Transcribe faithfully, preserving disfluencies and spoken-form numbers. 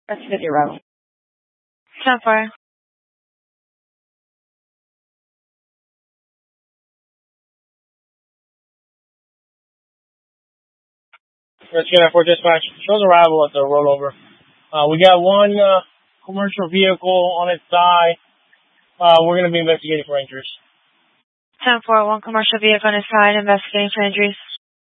That's fifty arrival. ten four. Let's get our four dispatch. Shows arrival at the rollover. Uh, we got one uh, commercial vehicle on its side. Uh, we're going to be investigating for injuries. ten four. One commercial vehicle on its side, investigating for injuries.